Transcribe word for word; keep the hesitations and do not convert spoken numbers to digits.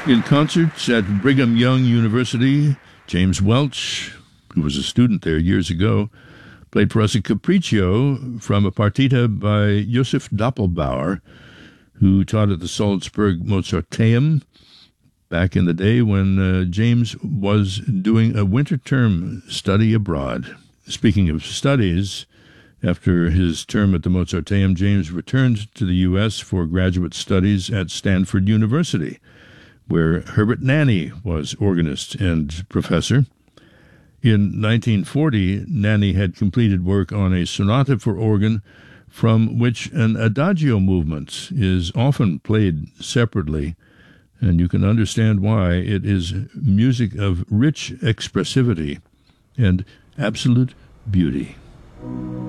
In concerts at Brigham Young University, James Welch, who was a student there years ago, played for us a capriccio from a partita by Josef Doppelbauer, who taught at the Salzburg Mozarteum back in the day when uh, James was doing a winter term study abroad. Speaking of studies, after his term at the Mozarteum, James returned to the U S for graduate studies at Stanford University, where Herbert Nanny was organist and professor. In nineteen forty, Nanny had completed work on a sonata for organ from which an adagio movement is often played separately, and you can understand why. It is music of rich expressivity and absolute beauty.